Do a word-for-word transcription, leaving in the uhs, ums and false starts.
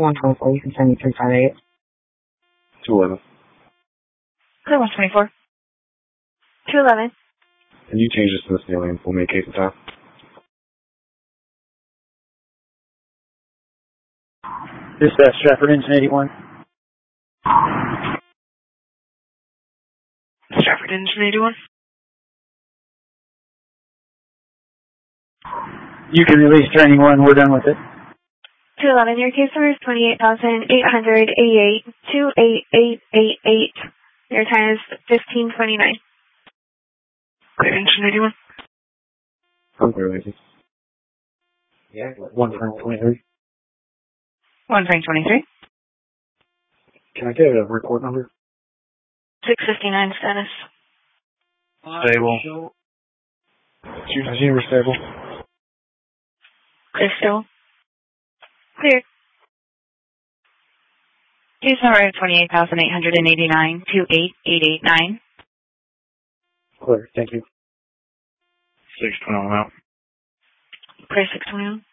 one twenty-four, you can send me three five eight. two eleven. Clear one twenty-four. two eleven. And you change this to the alien. We'll make case in time. Dispatch, Stratford Engine eighty-one. Stratford Engine eighty-one. You can release training one. We're done with it. two eleven, your case number is twenty-eight thousand eight hundred eighty-eight, two eight eight eight eight. Your time is fifteen twenty-nine. Clear Engine eighty-one. I'm clear, lady. Yeah, one frame twenty-three. one frame twenty-three. Can I get a report number? six fifty-nine status. Stable. Junior stable. Clear still. Clear. Case number twenty-eight thousand eight hundred eighty-nine, two eight eight eight nine. Clear, thank you. six twenty-one out. Clear six twenty-one.